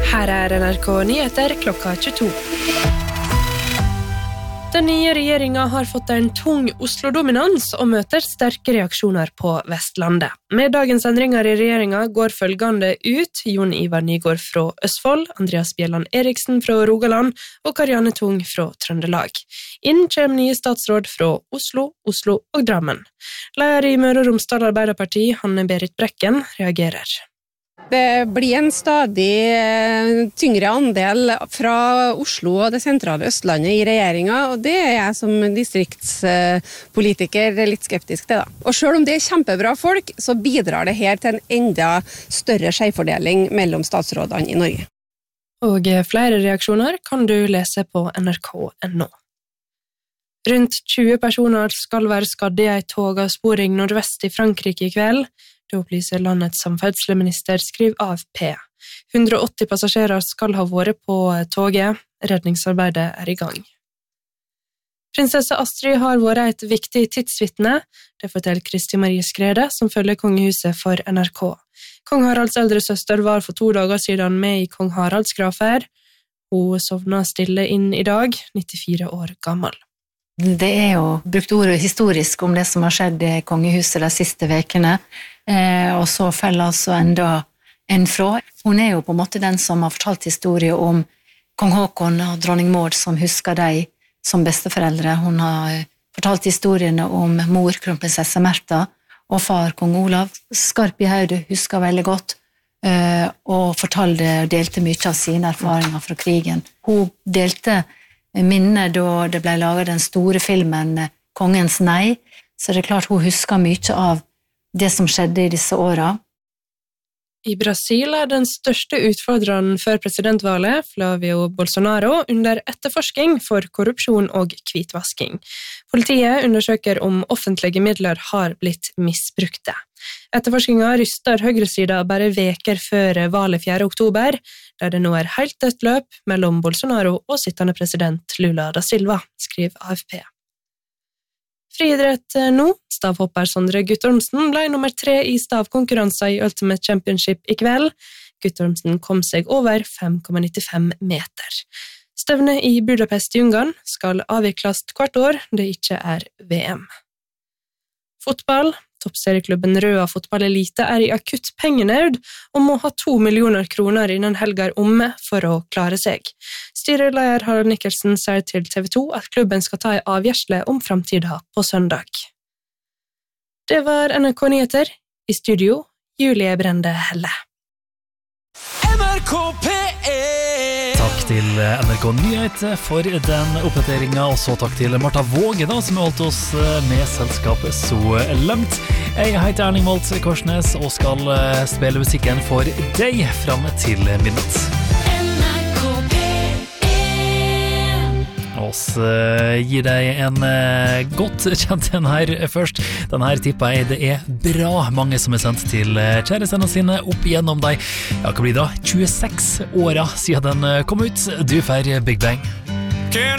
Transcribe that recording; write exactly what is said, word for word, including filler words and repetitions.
Her er N R K Nyheter klokka tjueto. Den nye regjeringen har fått en tung Oslo-dominans og møter sterke reaksjoner på Vestlandet. Med dagens endringer i regjeringen går følgende ut: Jon Ivar Nygård fra Østfold, Andreas Bjelland Eriksen fra Rogaland og Karianne Tung fra Trøndelag. Inn kommer nye statsråd fra Oslo, Oslo og Drammen. Leder i Møre og Romsdal Arbeiderparti, Hanne-Berit Brekken, reagerer. Det blir en stadig tyngre andel fra Oslo og det sentrale Østlandet i regjeringen, og det er jeg som distriktspolitiker litt skeptisk til. Da. Og selv om det er kjempebra folk, så bidrar det her til en enda større skjevfordeling mellom statsrådene i Norge. Og flere reaksjoner kan du lese på N R K punktum no. Rundt tjue personer skal være skadde i en togavsporing nordvest i Frankrike i kveld. Det opplyser landets samferdselsminister, skriver A F P. hundre og åtti passasjerer skal ha vært på toget. Redningsarbeidet er i gang. Prinsesse Astrid har vært et viktig tidsvitne. Det forteller Kristi Marie Skrede, som følger kongehuset for N R K. Kong Haralds eldre søster var for to dager siden med i kong Haralds gravferd. Hun sovna stille inn i dag, nittifire år gammel. Det er jo brukt ordet historisk om det som har skjedd i kongehuset de siste vekene, eh, og så feller altså enda en fra. Hun er jo på en måte den som har fortalt historie om kong Håkon og dronning Maud, som husker deg som besteforeldre. Hun har fortalt historiene om mor, kronprinsesse Märtha, og far, kong Olav. Skarp i hodet, husker veldig godt, eh, og fortalte og delte mye av sine erfaringer fra krigen. Hun delte minne da det ble laget den store filmen Kongens Nei, så det er klart hun husker mye av det som skjedde i disse åra. I Brasil er den største utfordreren før presidentvalget, Flavio Bolsonaro, under etterforsking for korrupsjon og hvitvasking. Politiet undersøker om offentlige midler har blitt misbrukte. Etterforskningen ryster høyresida bare veker før valget fjerde oktober, der det nå er helt dødt løp mellom Bolsonaro og sittende president Lula da Silva, skriver A F P. Friidrett nå. Stavhopper Sondre Guttormsen ble nummer tre i stavkonkurranser i Ultimate Championship i kveld. Guttormsen kom seg over fem komma nittifem meter. Stevnet i Budapest i Ungarn skal avvikles hvert år det ikke er V M. Fotball. Toppserieklubben Røa Fotball-elite er i akutt pengenød og må ha to millioner kroner innen helger omme for å klare seg. Styreleder Harald Nikkelsen sier til T V to at klubben skal ta en avgjørelse om fremtiden på søndag. Det var N R K Nyheter. I studio, Julie Brende Helle. N R K P ett. Takk til N R K Nyheter for den oppdateringen, og så takk til Martha Våge da, som har holdt oss med selskapet så langt. Jeg heter Erling Molt Korsnes og skal spille musikken for deg frem til midnatt. Og så gir deg en godt kjent en her først. Den her tipper jeg det er bra mange som er sendt til kjærestene sine opp igjennom deg. Ja, hva blir det da? tjueseks åra siden den kom ut. Du får Big Bang.